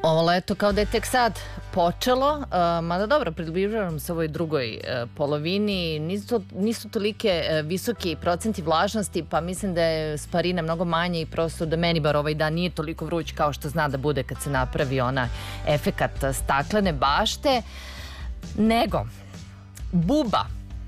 Ovo leto kao da je tek sad počelo, mada dobro, približavam se ovoj drugoj polovini, nisu tolike visoki procenti vlažnosti, pa mislim da je sparina mnogo manje i prosto da meni bar ovaj dan nije toliko vruć kao što zna da bude kad se napravi ona efekat staklene bašte, nego Buba,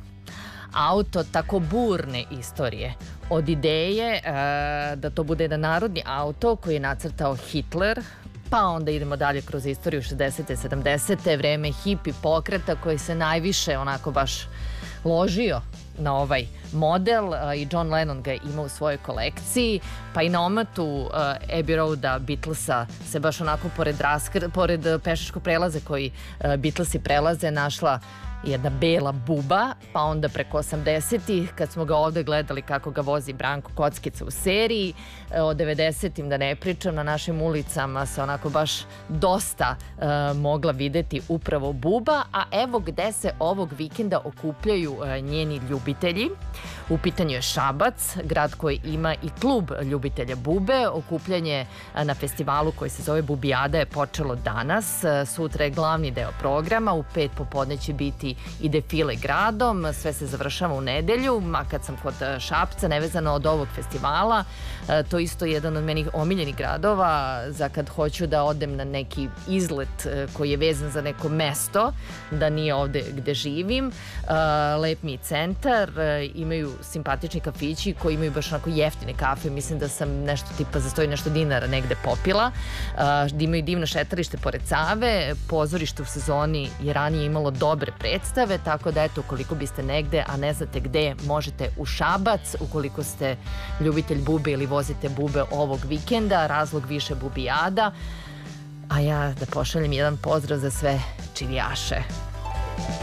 auto tako burne istorije, od ideje da to bude jedan narodni auto koji je nacrtao Hitler, pa onda idemo dalje kroz istoriju 60. 70. vreme hipi pokreta koji se najviše onako baš ložio na ovaj model i John Lennon ga ima u svojoj kolekciji, pa i na omatu Abbey Roada Beatlesa se baš onako pored pešačkog prelaza koji Beatlesi prelaze našla jedna bela buba, pa onda preko 80-ih kad smo ga ovde gledali kako ga vozi Branko Kockica u seriji, o 90-im da ne pričam, na našim ulicama se onako baš dosta mogla videti upravo buba, a evo gde se ovog vikenda okupljaju njeni ljubitelji. U pitanju je Šabac, grad koji ima i klub ljubitelja bube. Okupljanje na festivalu koji se zove Bubijada je počelo danas. Sutra je glavni deo programa, u 5 popodne će biti i defile gradom, sve se završava u nedelju, a kad sam kod Šapca, nevezano od ovog festivala, to isto je jedan od menih omiljenih gradova za kad hoću da odem na neki izlet koji je vezan za neko mesto, da nije ovde gde živim. Lep mi je centar, imaju simpatični kafići koji imaju baš onako jeftine kafe, mislim da sam nešto tipa za 100 i nešto dinara negde popila, imaju divno šetalište pored Save, pozorište u sezoni je ranije imalo dobre predstave, tako da eto, ukoliko biste negde, a ne znate gde, možete u Šabac, ukoliko ste ljubitelj bube ili vozite bube ovog vikenda, razlog više Bubijada, a ja da pošaljem jedan pozdrav za sve čivijaše.